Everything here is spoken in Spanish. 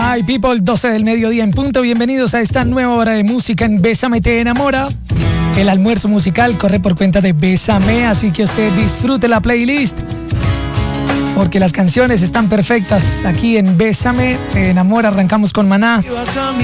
Hi people, 12 del mediodía en punto. Bienvenidos a esta nueva hora de música en Bésame Te Enamora. El almuerzo musical corre por cuenta de Bésame, así que usted disfrute la playlist, porque las canciones están perfectas aquí en Bésame Te Enamora. Arrancamos con Maná.